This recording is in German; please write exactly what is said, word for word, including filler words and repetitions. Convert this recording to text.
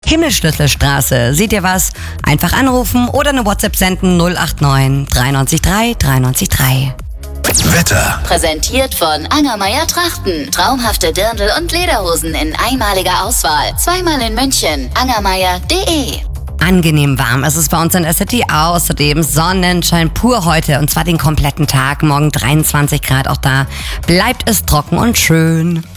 Himmelschlüsselstraße. Seht ihr was? Einfach anrufen oder eine WhatsApp senden null acht neun drei neun drei drei neun drei. Wetter. Präsentiert von Angermeier Trachten. Traumhafte Dirndl und Lederhosen in einmaliger Auswahl. Zweimal in München. angermeier punkt de. Angenehm warm ist es bei uns in der City. Außerdem Sonnenschein pur heute und zwar den kompletten Tag. Morgen dreiundzwanzig Grad auch da. Bleibt es trocken und schön.